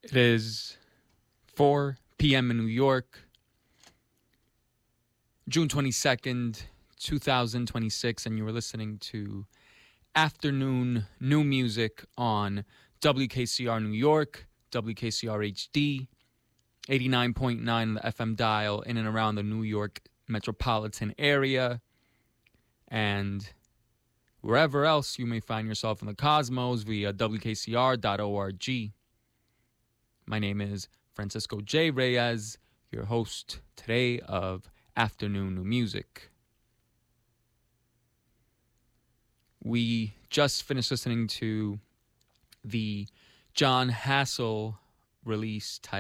It is 4 p.m. in New York, June 22nd, 2026, and you are listening to Afternoon New Music on WKCR New York, WKCR HD, 89.9 on the FM dial in and around the New York metropolitan area, and wherever else you may find yourself in the cosmos via WKCR.org. My name is Francisco J. Reyes, your host today of Afternoon New Music. We just finished listening to the Jon Hassell release titled